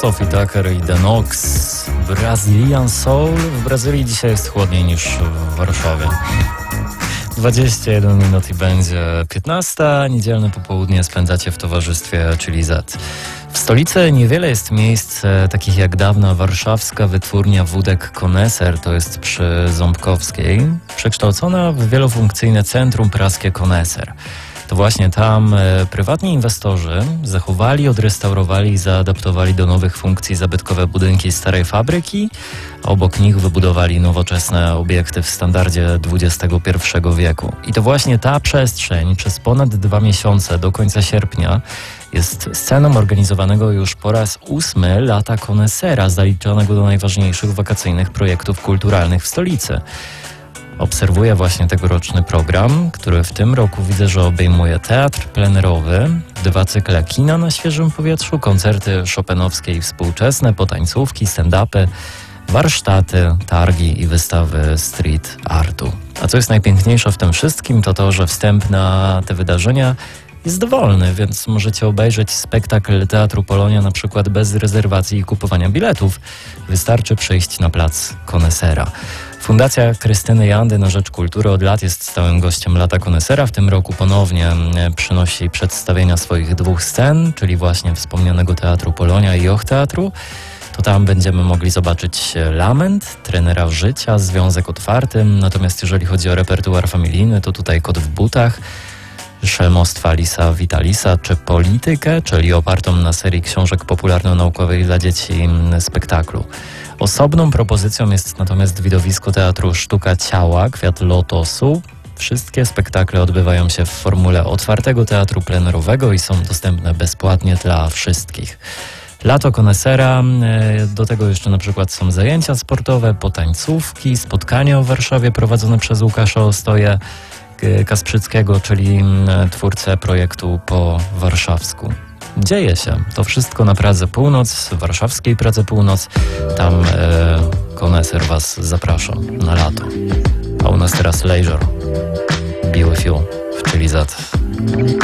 Sophie Tucker i The Knox, Brazilian Soul. W Brazylii dzisiaj jest chłodniej niż w Warszawie. 21 minut i będzie 15. Niedzielne popołudnie spędzacie w towarzystwie Chili Z. W stolicy niewiele jest miejsc takich jak dawna warszawska wytwórnia wódek Koneser, to jest przy Ząbkowskiej, przekształcona w wielofunkcyjne centrum praskie Koneser. To właśnie tam prywatni inwestorzy zachowali, odrestaurowali i zaadaptowali do nowych funkcji zabytkowe budynki starej fabryki, a obok nich wybudowali nowoczesne obiekty w standardzie XXI wieku. I to właśnie ta przestrzeń przez ponad 2 miesiące do końca sierpnia jest sceną organizowanego już po raz 8 lata Konesera, zaliczonego do najważniejszych wakacyjnych projektów kulturalnych w stolicy. Obserwuję właśnie tegoroczny program, który w tym roku widzę, że obejmuje teatr plenerowy, 2 cykle kina na świeżym powietrzu, koncerty chopinowskie i współczesne, potańcówki, stand-upy, warsztaty, targi i wystawy street artu. A co jest najpiękniejsze w tym wszystkim, to to, że wstęp na te wydarzenia jest wolny, więc możecie obejrzeć spektakl Teatru Polonia na przykład bez rezerwacji i kupowania biletów. Wystarczy przyjść na plac Konesera. Fundacja Krystyny Jandy na rzecz kultury od lat jest stałym gościem Lata Konesera. W tym roku ponownie przynosi przedstawienia swoich 2 scen, czyli właśnie wspomnianego Teatru Polonia i Och Teatru. To tam będziemy mogli zobaczyć Lament, Trenera życia, Związek otwarty. Natomiast jeżeli chodzi o repertuar familijny, to tutaj Kot w butach, Szelmostwa Lisa Vitalisa czy Politykę, czyli opartą na serii książek popularno-naukowej dla dzieci spektaklu. Osobną propozycją jest natomiast widowisko Teatru Sztuka Ciała, Kwiat Lotosu. Wszystkie spektakle odbywają się w formule otwartego teatru plenerowego i są dostępne bezpłatnie dla wszystkich. Lato Konesera, do tego jeszcze na przykład są zajęcia sportowe, potańcówki, spotkania w Warszawie prowadzone przez Łukasza Ostoję Kasprzyckiego, czyli twórcę projektu Po Warszawsku. Dzieje się. To wszystko na Pradze Północ, warszawskiej Pradze Północ. Tam Koneser Was zaprasza na lato. A u nas teraz Leisure. Be with you w Chili Z.